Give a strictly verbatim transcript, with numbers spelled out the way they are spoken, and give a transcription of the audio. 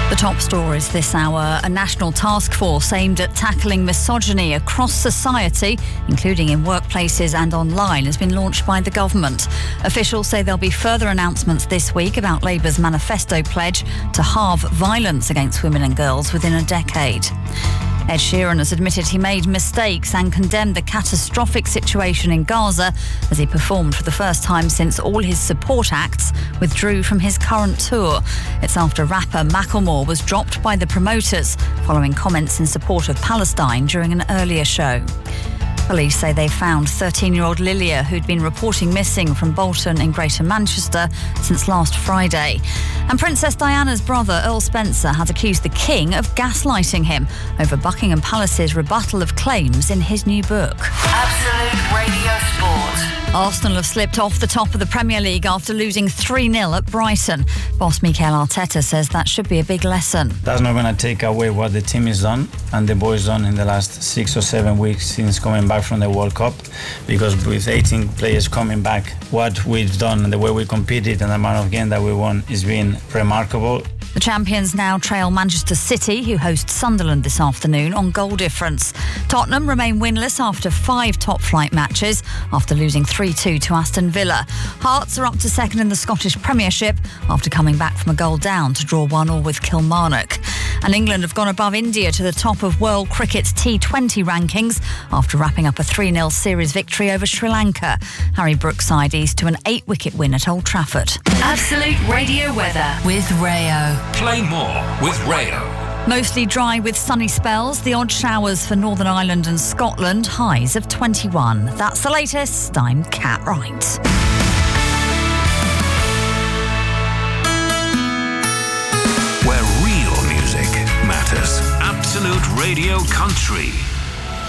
The top stories this hour. A national task force aimed at tackling misogyny across society, including in workplaces and online, has been launched by the government. Officials say there'll be further announcements this week about Labour's manifesto pledge to halve violence against women and girls within a decade. Ed Sheeran has admitted he made mistakes and condemned the catastrophic situation in Gaza as he performed for the first time since all his support acts withdrew from his current tour. It's after rapper Macklemore was dropped by the promoters following comments in support of Palestine during an earlier show. Police say they found thirteen-year-old Lilia, who'd been reporting missing from Bolton in Greater Manchester since last Friday. And Princess Diana's brother, Earl Spencer, has accused the King of gaslighting him over Buckingham Palace's rebuttal of claims in his new book. Absolute Radio Sport. Arsenal have slipped off the top of the Premier League after losing three nil at Brighton. Boss Mikel Arteta says that should be a big lesson. That's not going to take away what the team has done and the boys done in the last six or seven weeks since coming back from the World Cup, because with eighteen players coming back, what we've done and the way we competed and the amount of games that we won has been remarkable. The champions now trail Manchester City, who host Sunderland this afternoon, on goal difference. Tottenham remain winless after five top-flight matches after losing three two to Aston Villa. Hearts are up to second in the Scottish Premiership after coming back from a goal down to draw one all with Kilmarnock. And England have gone above India to the top of World Cricket's T twenty rankings after wrapping up a three nil series victory over Sri Lanka. Harry Brookside eased to an eight-wicket win at Old Trafford. Absolute Radio weather with Rayo. Play more with Rayo. Mostly dry with sunny spells, the odd showers for Northern Ireland and Scotland, highs of twenty-one. That's the latest. I'm Kat Wright. Where real music matters. Absolute Radio Country.